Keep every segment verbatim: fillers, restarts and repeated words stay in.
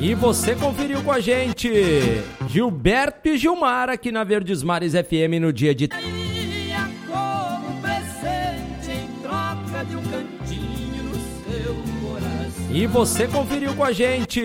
E você conferiu com a gente Gilberto e Gilmar aqui na Verdes Mares F M no dia de... Como presente em troca de um cantinho no seu coração. E você conferiu com a gente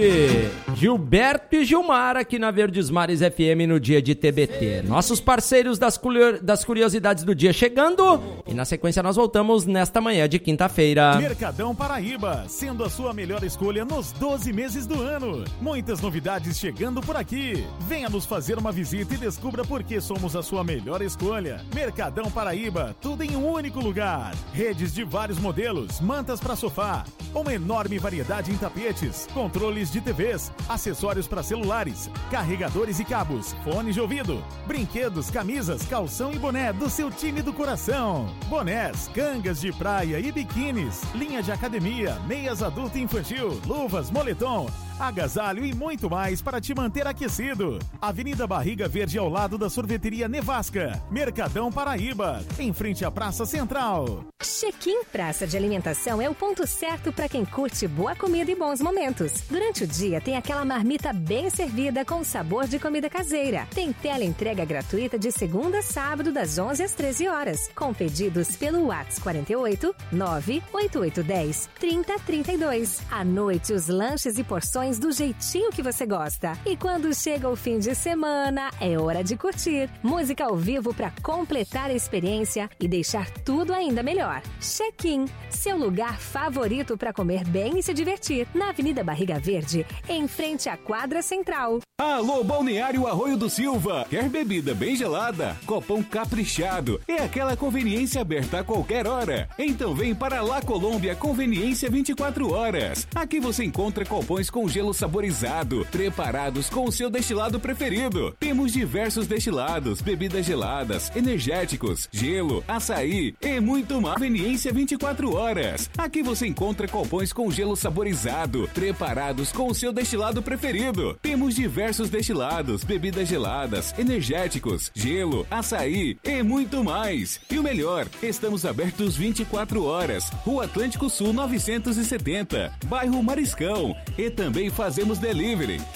Gilberto e Gilmar aqui na Verdes Mares F M no dia de T B T. Nossos parceiros das, curi- das curiosidades do dia chegando. E na sequência nós voltamos nesta manhã de quinta-feira. Mercadão Paraíba, sendo a sua melhor escolha nos doze meses do ano. Muitas novidades chegando por aqui. Venha nos fazer uma visita e descubra por que somos a sua melhor escolha. Mercadão Paraíba, tudo em um único lugar. Redes de vários modelos, mantas para sofá, uma enorme variedade em tapetes, controles de T Vs, acessórios para celulares, carregadores e cabos, fones de ouvido, brinquedos, camisas, calção e boné do seu time do coração. Bonés, cangas de praia e biquínis, linha de academia, meias adulto e infantil, luvas, moletom, agasalho e muito mais para te manter aquecido. Avenida Barriga Verde ao lado da sorveteria Nevasca. Mercadão Paraíba, em frente à Praça Central. Check-in Praça de Alimentação é o ponto certo para quem curte boa comida e bons momentos. Durante o dia tem aquela marmita bem servida com sabor de comida caseira. Tem tela entrega gratuita de segunda a sábado das onze às treze horas. Com pedidos pelo WhatsApp quarenta e oito, nove oito oito um zero, trinta, trinta e dois. À noite os lanches e porções do jeitinho que você gosta. E quando chega o fim de semana, é hora de curtir. Música ao vivo para completar a experiência e deixar tudo ainda melhor. Check-in, seu lugar favorito para comer bem e se divertir. Na Avenida Barriga Verde, em frente à quadra central. Alô, Balneário Arroio do Silva. Quer bebida bem gelada? Copão caprichado. É aquela conveniência aberta a qualquer hora. Então vem para La Colômbia Conveniência vinte e quatro horas. Aqui você encontra copões com gelo saborizado, preparados com o seu destilado preferido. Temos diversos destilados, bebidas geladas, energéticos, gelo, açaí e muito mais. Conveniência vinte e quatro horas. Aqui você encontra copões com gelo saborizado, preparados com o seu destilado preferido. Temos diversos destilados, bebidas geladas, energéticos, gelo, açaí e muito mais. E o melhor, estamos abertos vinte e quatro horas. Rua Atlântico Sul novecentos e setenta, bairro Mariscão. E também fazemos delivery.